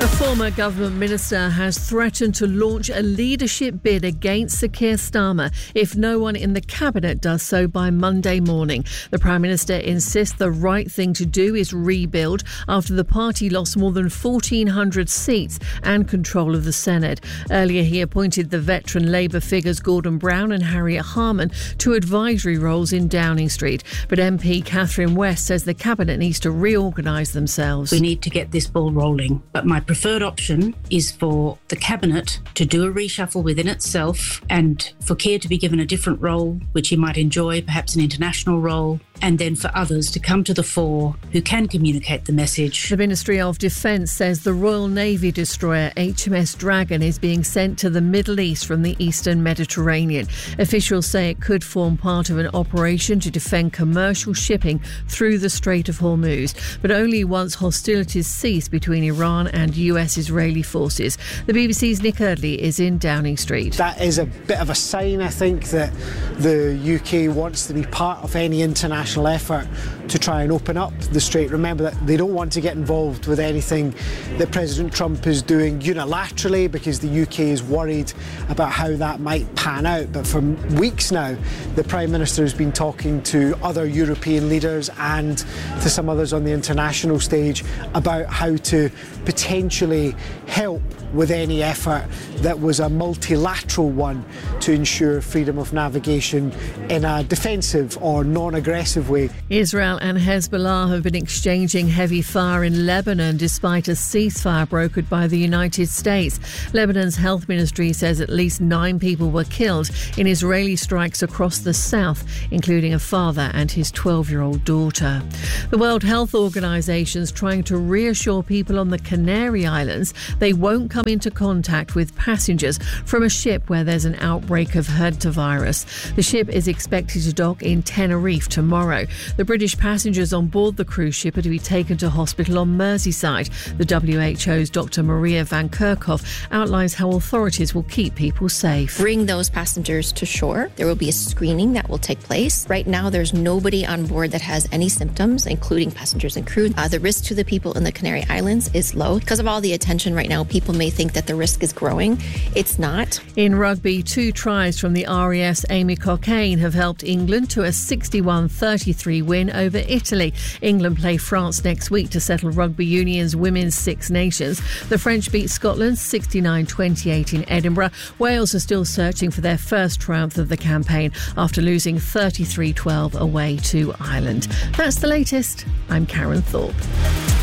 A former government minister has threatened to launch a leadership bid against Sir Keir Starmer if no one in the cabinet does so by Monday morning. The Prime Minister insists the right thing to do is rebuild after the party lost more than 1,400 seats and control of the Senate. Earlier, he appointed the veteran Labour figures Gordon Brown and Harriet Harman to advisory roles in Downing Street. But MP Catherine West says the cabinet needs to reorganise themselves. We need to get this ball rolling, but my preferred option is for the cabinet to do a reshuffle within itself and for Keir to be given a different role, which he might enjoy, perhaps an international role, and then for others to come to the fore who can communicate the message. The Ministry of Defence says the Royal Navy destroyer HMS Dragon is being sent to the Middle East from the eastern Mediterranean. Officials say it could form part of an operation to defend commercial shipping through the Strait of Hormuz, but only once hostilities cease between Iran and US-Israeli forces. The BBC's Nick Eardley is in Downing Street. That is a bit of a sign, I think, that the UK wants to be part of any international effort to try and open up the Strait. Remember that they don't want to get involved with anything that President Trump is doing unilaterally because the UK is worried about how that might pan out. But for weeks now, the Prime Minister has been talking to other European leaders and to some others on the international stage about how to potentially help with any effort that was a multilateral one to ensure freedom of navigation in a defensive or non-aggressive way. Israel and Hezbollah have been exchanging heavy fire in Lebanon despite a ceasefire brokered by the United States. Lebanon's health ministry says at least 9 people were killed in Israeli strikes across the south, including a father and his 12-year-old daughter. The World Health Organization is trying to reassure people on the Canary Islands they won't come into contact with passengers from a ship where there's an outbreak of hantavirus. The ship is expected to dock in Tenerife tomorrow. The British passengers on board the cruise ship are to be taken to hospital on Merseyside. The WHO's Dr. Maria Van Kerkhove outlines how authorities will keep people safe. Bring those passengers to shore. There will be a screening that will take place. Right now, there's nobody on board that has any symptoms, including passengers and crew. The risk to the people in the Canary Islands is low. Because of all the attention right now, people may think that the risk is growing. It's not. In rugby, 2 tries from the RAF's Amy Cockaine have helped England to a 61-33 win over Italy. England play France next week to settle Rugby Union's Women's Six Nations. The French beat Scotland 69-28 in Edinburgh. Wales are still searching for their first triumph of the campaign after losing 33-12 away to Ireland. That's the latest. I'm Karen Thorpe.